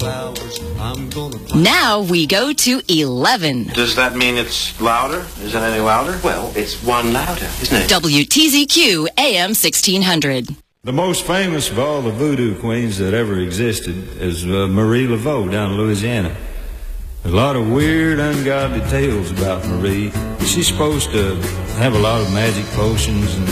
flowers. I'm gonna Now we go to 11. Does that mean it's louder? Is it any louder? Well, it's one louder, isn't it? WTZQ AM 1600. The most famous of all the voodoo queens that ever existed is Marie Laveau down in Louisiana. A lot of weird, ungodly tales about Marie. She's supposed to have a lot of magic potions and